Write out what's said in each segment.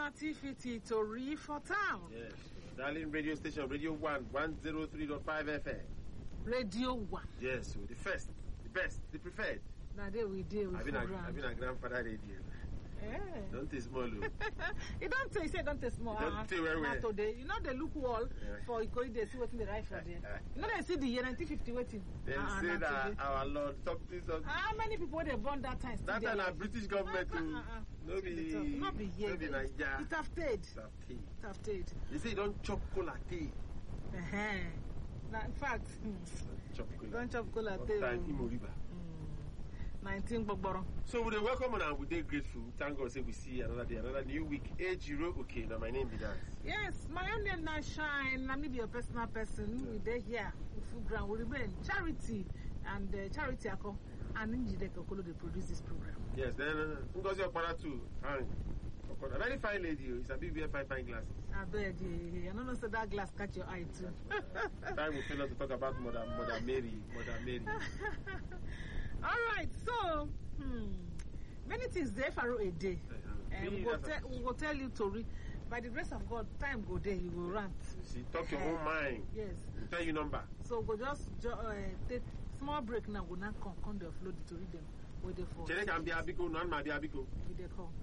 Nativity to Reef for Town. Yes. Darling radio station, Radio 1, 103.5 FM. Radio 1. Yes, so the first, the best, the preferred. Now there we deal with I've been a grandfather radio. Yeah. Don't taste small. You say don't taste small. Don't say where. Today. You know the look wall for Ikoyi, they see what's in the right for there. You know they see the year 1950 waiting. They say that today. Our Lord something. How many people they born that time? That time a British government no be here. It have stayed. They say don't chop cola tea. Now, in fact, don't chop cola tea. 19 Bogboro. So we welcome and we're grateful. Thank God say we see another day, another new week. Okay, now my name be that. Yes, my own name now Shine. Let me be a personal person. We're here. Full ground. We remain charity and charity ako and Njideko they produce this program. Yes, then because your partner too. A very fine lady. It's a big fine glasses. I don't know so that glass catch your eye too. Time we fail us to talk about Mother Mary. All right, so many things there for a day. We will tell you to read. By the grace of God, time go there, you will rant. See, talk your own mind. Yes. We'll tell you number. So we'll just take small break now. We'll not come the flow to read them. Wait there for. Chere can be abiko, no man be abiko. With the call.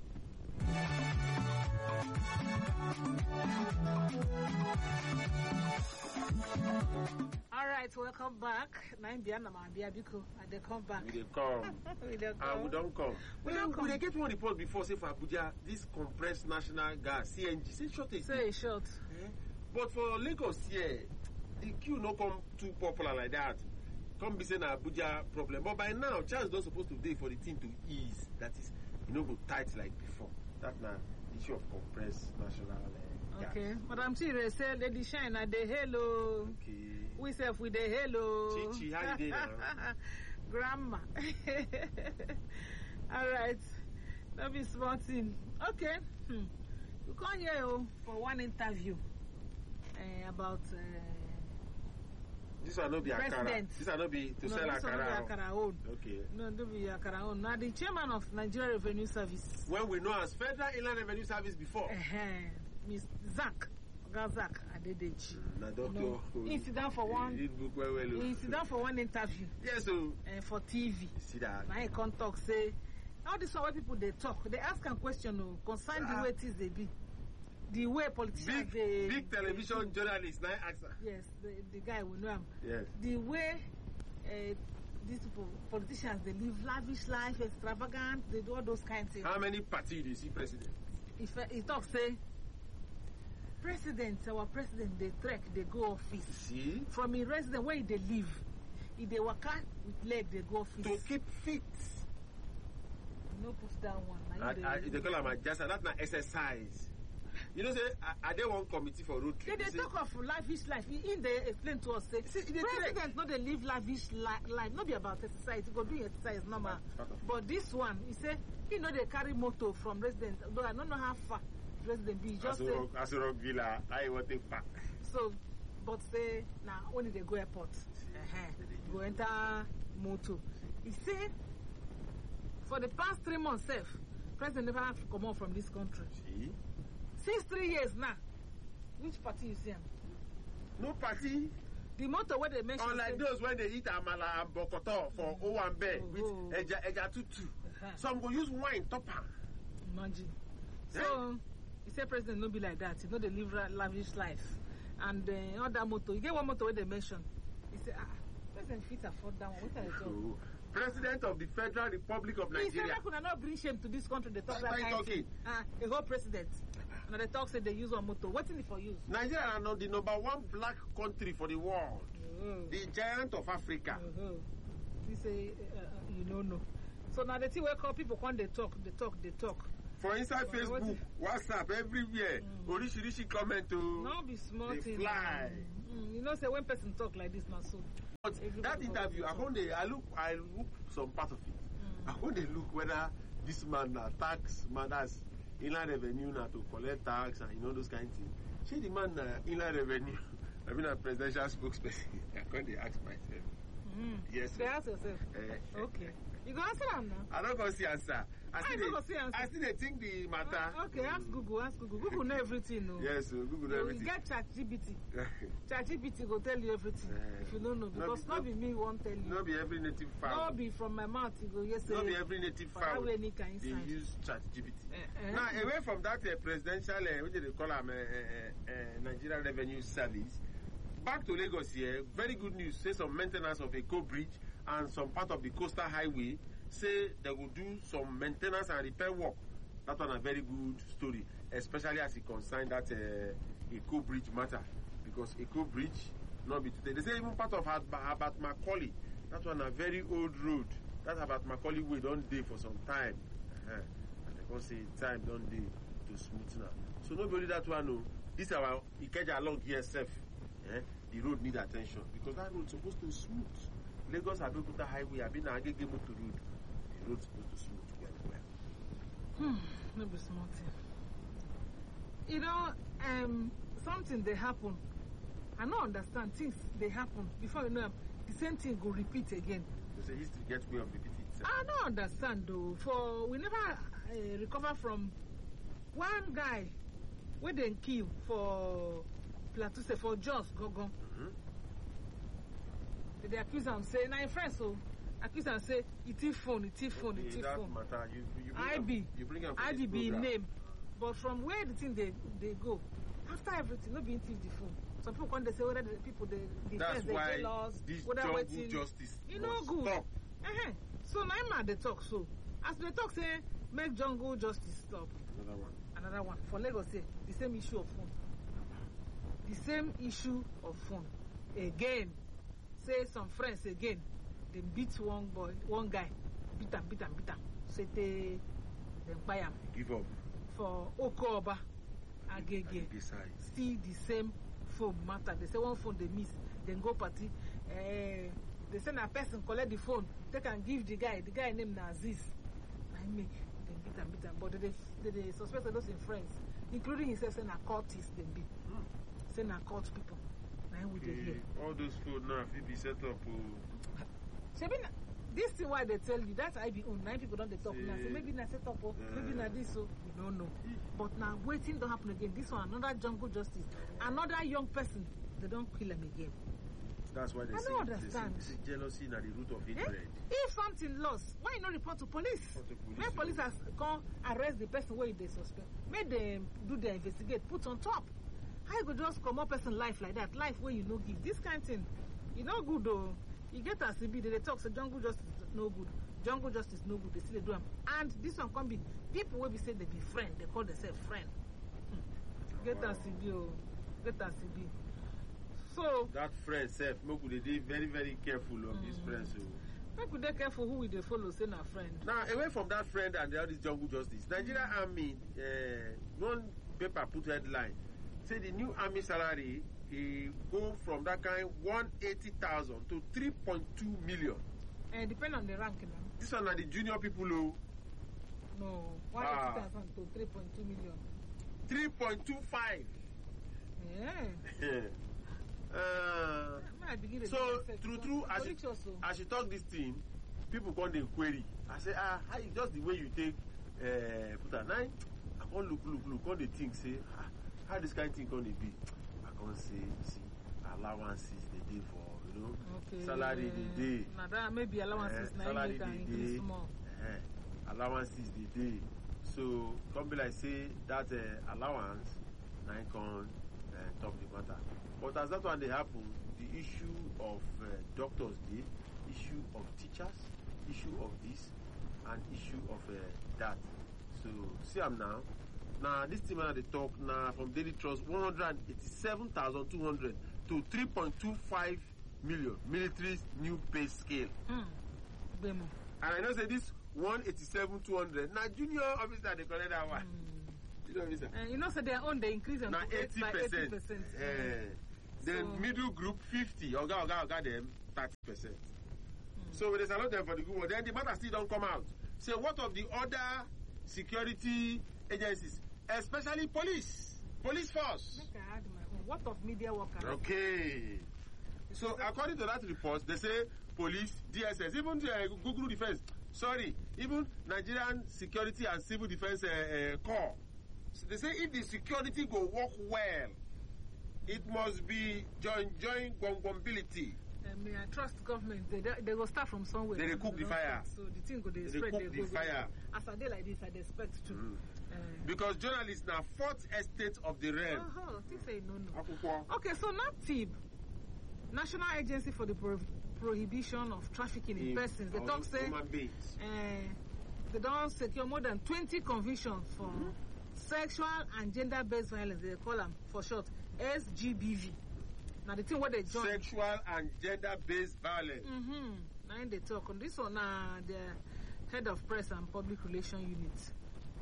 All right, welcome back. They come back. We come. We don't come. We get one report before, say for Abuja, this compressed national gas, CNG, say shortage. Say short. But for Lagos here, the queue not come too popular like that. Come be saying Abuja problem. But by now, chance not supposed to be for the thing to ease. That is, go tight like before. That's now the issue of compressed national gas. Okay, Madam Chire say Lady Shine at the hello. Okay. We say with the hello. Chichi, how you doing now? Grandma. All right. That be sporting. Okay. We come here for one interview about this will not be Akara. This will not be to sell Akara. Okay. No, don't be Akara own. Now the chairman of Nigeria Revenue Service. When we know as Federal Inland Revenue Service before. Miss Zach Adedeji. He sit down for one. He sit down for one interview. Yes, so for TV. See that. Now he can talk. Say all this why people they talk. They ask a question concern the way it is they be. The way politicians big television journalists now answer. Yes, the guy will know him. Yes. The way these people, politicians, they live lavish life, extravagant. They do all those kinds of things. How many parties do you see president? If he talks, say. Our president, they trek, they go office. See? From a resident where they live. If they work out with leg, they go office. To keep fit. No push down one. They call them adjustment. That's not exercise. You know, say, are they one committee for road trip? They talk of lavish life. They explain to us, say, president, not they live lavish life. Not be about exercise. You go do exercise normal. But this one, he say, they carry motor from residents. Though I don't know how far. President B just say Asuro Villa, I want to back. So, but say now when they go airport, go enter motor. He said for the past 3 months, President never have to come out from this country. See? Since 3 years now. Which party you see him? No party. The motor where they mention. Unlike those when they eat amala and bokoto for Owambe with eja tutu. Some go use wine topper. Imagine. So. He said president no be like that. He know they live lavish life. And other motor. You get one motor where they mention. He said, president fit afford that one. What are you President of the Federal Republic of Nigeria. He said, I could not bring shame to this country. They talk that kind of thing. The whole president. And they talk say they use one motor. What's in it for use? Nigeria are not the #1 black country for the world. The giant of Africa. He say, you don't know. So now the thing where call people when they talk. For inside Facebook, WhatsApp, everywhere, Orishirishi comment to not be smart. They fly. You know, say when person talk like this, now so. But that interview, I look some part of it. I want to look whether this man tax matters inland revenue now to collect tax and those kind of things. She the man inland revenue. I've been a presidential spokesperson. I can't ask myself. Yes. They ask yourself. Okay. You go answer am now. I don't go see answer. I don't go see answer. I still dey think the matter. Okay, ask Google. Google know everything, no? Yes, Google know everything. You get ChatGPT. ChatGPT go tell you everything if you don't know. Because not be me won't tell you. Not be every native fowl. Not be from my mouth. You go yes. Not be every native fowl. They use ChatGPT. Now, away from that presidential, what do they call them, Nigeria Revenue Service. Back to Lagos here. Very good news. Say some maintenance of Eko Bridge and some part of the coastal highway. Say they will do some maintenance and repair work. That one a very good story, especially as it concerns that Eko Bridge matter. Because Eko Bridge, not be today. They say even part of Herbert Macaulay, that one a very old road. That Herbert Macaulay way don't day for some time. And they can say time don't day to smooth now. So nobody that one know. This our Ikeja along here safe. The road need attention because that road supposed to smooth. Lagos Abeokuta Highway, I've been Agege Motor Road. The road supposed to smooth well. Maybe small thing. You know, something they happen. I don't understand things they happen before you know the same thing go repeat again. So history gets way of repeating itself. I don't understand though. For we never recover from one guy where they kill for Plateau, say for Jos Gogon. They accuse him say, "Na your friend so." Accuse him say, "It phone." Matter. You bring him IDB name, but from where the thing they go after everything, not being thief the phone. Some people when they say whether the people they that's they why jealous, this whether jungle waiting, justice you know good. Stop. So now they talk so as they talk say make jungle justice stop. Another one for Lagos say the same issue of phone. The same issue of phone again. Say some friends again. They beat one guy, beat him. Say they buy him. Give up. For Okoba, Agege. Still the same phone matter. They say one phone they miss, then go party. They send a person collect the phone. They can give the guy. The guy named Aziz. I make them beat him. But they suspect those in friends, including himself, saying a cultist. They beat. Saying a cult people. All those food now if be set up. This thing why they tell you that's IBO. 9 people don't they talk now. Say maybe not set up or maybe not this so we don't know. But now waiting don't happen again. This one another jungle justice, another young person they don't kill him again. That's why they say understand. They say jealousy at the root of hatred. If something lost, why not report to police? When police has come arrest the person where they suspect, make them do their investigate, put on top. How you could just come up person life like that? Life where you no give. This kind of thing, you know good though. You get as CB, they talk, so jungle justice no good. Jungle justice no good, they still do them. And this one can be, people will be say they be friend, they call themselves friend. Get as CB, get as CB. So, that friend self, make they be very, very careful of these friends. Make they careful who will they follow, say na friend. Now, away from that friend and all this jungle justice, Nigeria Army, one paper put headline, say the new army salary go from that kind 180,000 to 3.2 million. Depend on the rank now. This one are the junior people who. No, 180,000 to 3.2 million. 3.25. Yeah. So true, as you talk this thing, people come dey query. I say, how you just the way you take put a 9? I can't look, come they think, say, how this kind of thing can be? I can't say, see, allowances they day for, salary they day. Now that maybe allowances salary they day. Allowances they day. So come be like say that allowance, now can top the matter. But as that one they happen, the issue of doctors day, issue of teachers, issue of this, and issue of that. So see I'm now. Now this team they talk now from Daily Trust 187,200 to 3.25 million military's new pay scale. And I know say this 187,200. Now junior officer they collect that one. You know, so their own they increase them now 80%. Then middle group 50. Oga them 30%. So when they salute them for the good one, then the matter still don't come out. So what of the other security agencies, especially police force? What of media workers? Okay. So according to that report, they say police, DSS, even the Google Defense, Sorry, even Nigerian Security and Civil Defense Corps. So they say if the security go work well, it must be joint gongonability. I trust government. They will start from somewhere. They cook the fire. So the thing go they spread. Cook the fire. As a day like this, I expect to. Because journalists now fourth estate of the realm. Things say no. Okay, so NAPTIP, National Agency for the Prohibition of Trafficking in Persons. They talk say they don't secure more than 20 convictions for sexual and gender-based violence. They call them for short SGBV. Now the thing what they join sexual and gender-based violence. Now they talk on this one. The head of press and public relations unit.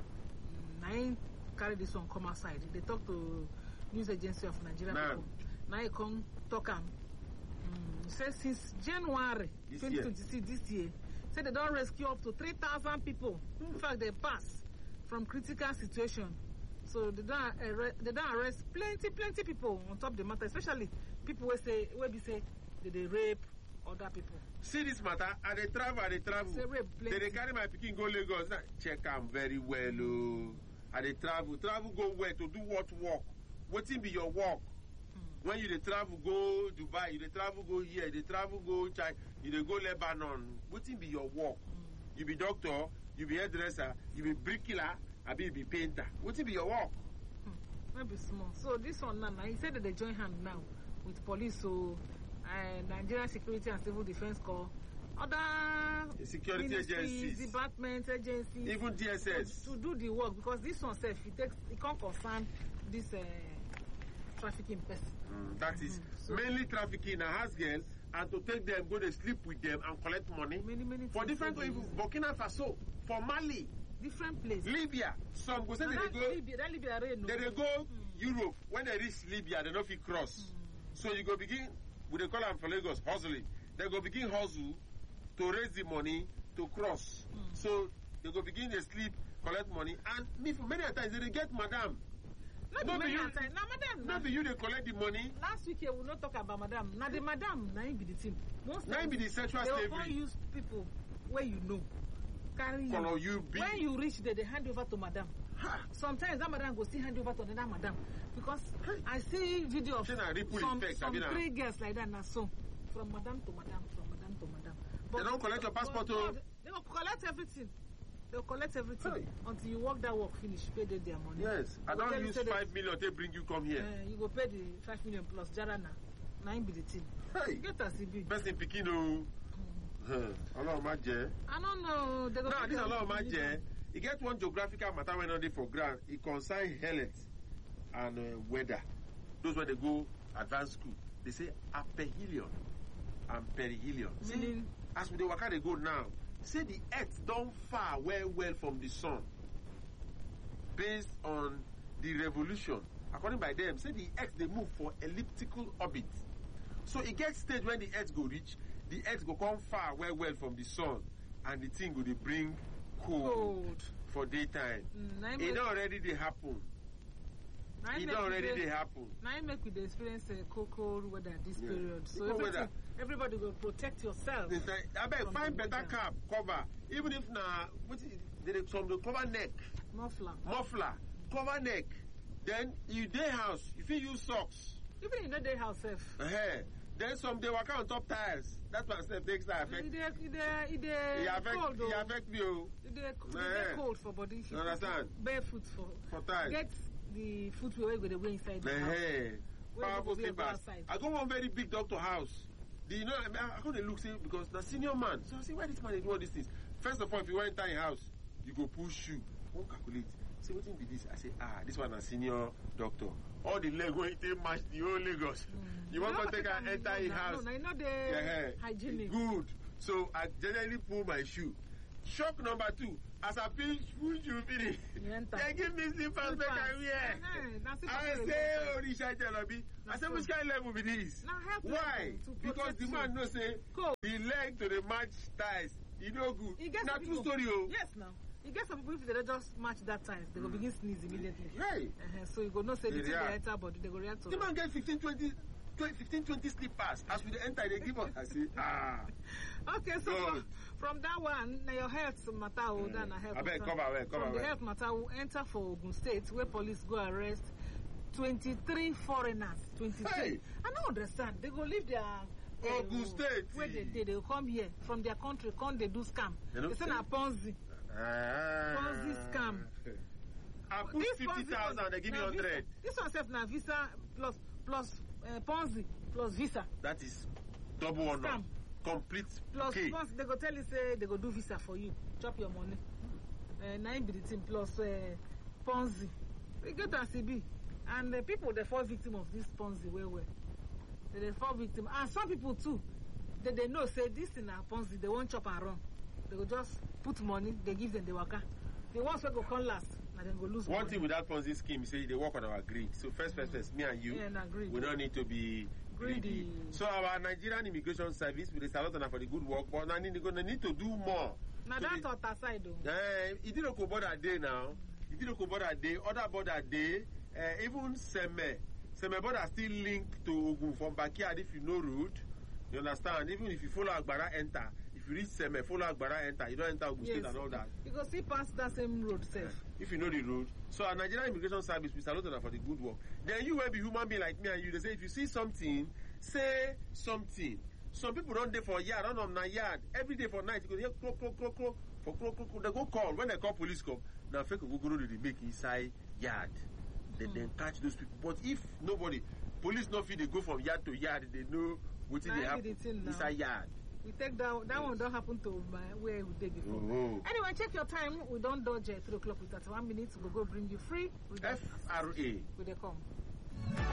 Now carry this one come outside. They talk to news agency of Nigeria. Now he come talk says since January 2026 this year, said they don't rescue up to 3,000 people. In fact, they pass from critical situation. So they don't arrest plenty people on top of the matter, especially people where they rape other people. See this matter, I they travel. They carry my pikin go Lagos. Check them very well. I they travel go where to do what work? What be your work? When you travel go Dubai, you travel go here, you travel go China, you go Lebanon. What be your work? You be doctor, you be hairdresser, you be bricklayer, I be painter. What be your work? Maybe small. So this one now, he said that they join hand now with police, so Nigerian Security and Civil Defense Corps, other security agencies, departments, agencies, even DSS to do the work, because this one self it can't concern this trafficking person. That is mainly trafficking a house girl, and to take them, go to sleep with them and collect money. Many for different people. Burkina Faso, for Mali, different places. Libya, some go say they go Europe. When they reach Libya, they don't fit cross. So you go begin, they call them for Lagos, hustling. They go begin hustle to raise the money to cross. So they go begin to sleep, collect money, and me for many times they get madam. Not many times. Now, madam. Not you they collect the money. Last week we will not talk about madam. Now the madam, now be the team. Now be the sexual slavery. They will use people where you know. Carry you. When you reach there, they hand over to madam. Sometimes that madam go still hand over to another madam. Because I see video of some 3 girls like that now. So from madam to madam, from madam to madam. But they don't collect your passport. They will collect everything. They'll collect everything until you work that work finish, pay them their money. Yes, I don't use 5 million to bring you come here. You go pay the 5 million plus Jarana. 9 be the thing. Hey, get us CB. Best in Pekino. I don't know. No, this is a lot of magic. You get one geographical matter when on there for ground. It concerns health and weather. Those when they go advanced school, they say aphelion and perihelion. See, as we the waka they go now. Say the earth don't far well from the sun based on the revolution. According by them, say the earth they move for elliptical orbit. So it gets stage when the earth go reach, the earth go come far well from the sun, and the thing go they bring cold for daytime. It already they happen. It already they happen. Now you make with the experience cold weather this period. So everybody will protect yourself. I bet find better cap cover. Even if some cover neck. Muffler. Cover neck. Then you day house. If you use socks. Even in the day house self. Then some they work on top tires. That's why step takes that effect. It affect you. It cold for body. You understand? Barefoot for tires. Get the footwear where they go inside the house. Powerful slippers. I go one very big doctor house. I go to look say because the senior man. So I say why this man is do all these things. First of all, if you enter in house, you go push shoe. Won't calculate. Say what be this? I say this one a senior doctor. All the leg going to match the whole Lagos. You want to take an enter in house? No, I know the hygienic. Good. So I generally pull my shoe. Shock number 2. As I push you finish, they give me slippers make I wear. I say, Richard Jalabi. I say, which kind of level be this? Why? Because the man knows say the leg to the match ties. You know good. Now 2 story. Yes, now. You get some people if they just match that time, they will begin sneeze immediately. Hey. So you go not say the thing they enter, but they go react to the man get 15, 20 15-20 slippers. As we enter, they give us. I say, Okay, so from that one, now your health matter, health matter. From the health matter, we enter for Ogun State, where police go arrest 23 foreigners. 23. Hey. I don't understand. They go leave their Ogun State. Where they come here from their country, they do scam. They say na Ponzi. Ponzi scam. I put 50,000, they give me 100. This one says na visa plus Ponzi plus visa. That is double one. Scam. Complete. Plus Ponzi, they go tell you say they go do visa for you, chop your money. 9 billion plus Ponzi. We get a CB, and the people they fall victim of this Ponzi well. They fall victim, and some people too. They know say this in a Ponzi, they won't chop and run. They go just put money, they give them the waka. The ones who go come last, and then go lose money. One thing with that Ponzi scheme, say they work on our greed. So first, me and you, we don't need to be greedy. So our Nigerian Immigration Service, we salute them for the good work, but now they're going to need to do more. Now that's on that side though. It didn't go border day now. It didn't go border day, other border day, even Seme border still linked to Ogun from backyard if you know road. You understand? Even if you follow Agbara, enter. If you reach Seme, follow Agbara, enter. You don't enter Ogun State and all that. You go see past that same road, safe. If you know the road. So our Nigerian Immigration Service, we salute them for the good work. Then you will be human being like me and you. They say if you see something, say something. Some people don't day for yard, don't on yard. Every day for night, you go hear croak. For croak. They go call. When they call police come, now fake go they make inside yard. They then catch those people. But if nobody, police no feel they go from yard to yard, they know what they have inside yard. We take that one don't happen to where we did before. Anyway, check your time. We don't dodge 3 o'clock with 31 minutes. We'll go bring you free. FRA. Will they come?